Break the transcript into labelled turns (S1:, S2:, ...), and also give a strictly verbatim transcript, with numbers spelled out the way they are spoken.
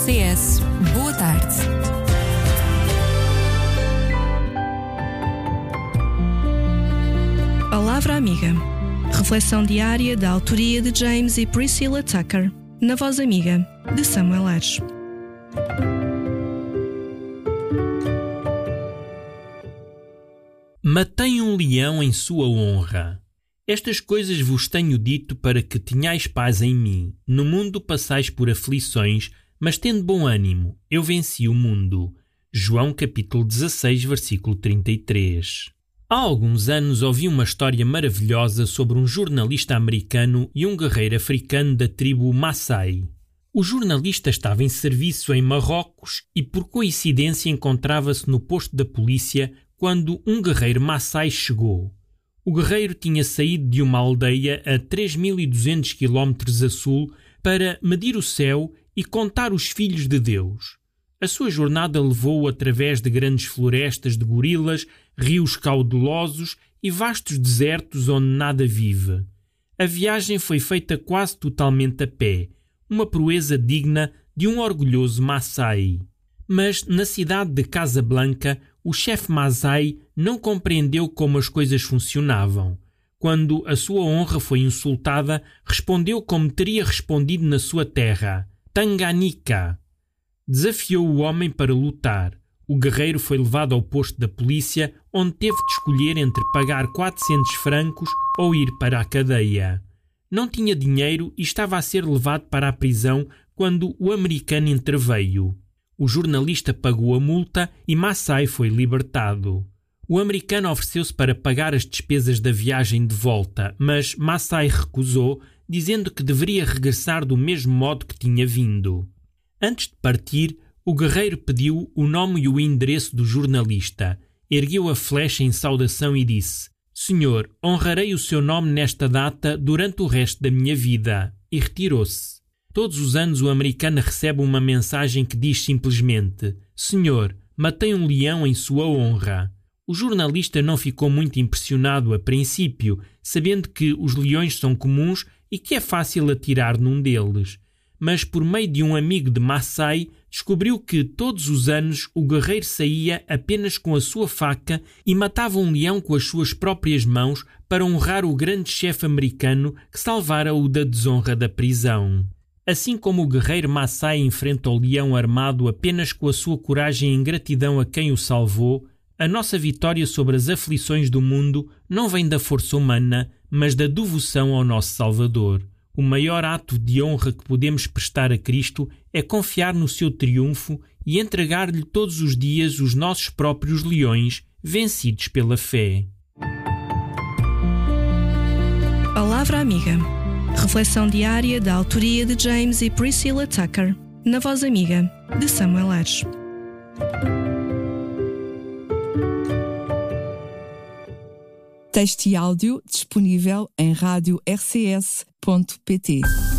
S1: C S, boa tarde.
S2: Palavra Amiga. Reflexão diária da autoria de James e Priscilla Tucker, na voz amiga de Samuel Aires.
S3: Matei um leão em sua honra. Estas coisas vos tenho dito para que tenhais paz em mim. No mundo passais por aflições, mas tende bom ânimo. Eu venci o mundo. João capítulo dezasseis, versículo trinta e três. Há alguns anos ouvi uma história maravilhosa sobre um jornalista americano e um guerreiro africano da tribo Maasai. O jornalista estava em serviço em Marrocos e, por coincidência, encontrava-se no posto da polícia quando um guerreiro Maasai chegou. O guerreiro tinha saído de uma aldeia a três mil e duzentos quilómetros a sul para medir o céu e contar os filhos de Deus. A sua jornada levou-o através de grandes florestas de gorilas, rios caudalosos e vastos desertos onde nada vive. A viagem foi feita quase totalmente a pé, uma proeza digna de um orgulhoso Maasai. Mas na cidade de Casablanca, o chefe Maasai não compreendeu como as coisas funcionavam. Quando a sua honra foi insultada, respondeu como teria respondido na sua terra: Tanganica. Desafiou o homem para lutar. O guerreiro foi levado ao posto da polícia, onde teve de escolher entre pagar quatrocentos francos ou ir para a cadeia. Não tinha dinheiro e estava a ser levado para a prisão quando o americano interveio. O jornalista pagou a multa e Maasai foi libertado. O americano ofereceu-se para pagar as despesas da viagem de volta, mas Maasai recusou, dizendo que deveria regressar do mesmo modo que tinha vindo. Antes de partir, o guerreiro pediu o nome e o endereço do jornalista, ergueu a flecha em saudação e disse: Senhor, honrarei o seu nome nesta data durante o resto da minha vida, e retirou-se. Todos os anos o americano recebe uma mensagem que diz simplesmente: Senhor, matei um leão em sua honra. O jornalista não ficou muito impressionado a princípio, sabendo que os leões são comuns e que é fácil atirar num deles. Mas por meio de um amigo de Maasai, descobriu que todos os anos o guerreiro saía apenas com a sua faca e matava um leão com as suas próprias mãos para honrar o grande chefe americano que salvara-o da desonra da prisão. Assim como o guerreiro Maasai enfrenta o leão armado apenas com a sua coragem em gratidão a quem o salvou, a nossa vitória sobre as aflições do mundo não vem da força humana, mas da devoção ao nosso Salvador. O maior ato de honra que podemos prestar a Cristo é confiar no seu triunfo e entregar-lhe todos os dias os nossos próprios leões, vencidos pela fé.
S2: Palavra Amiga. Reflexão diária da autoria de James e Priscilla Tucker, na voz amiga de Samuel Aires.
S4: Texto e áudio disponível em rádio r c s ponto p t.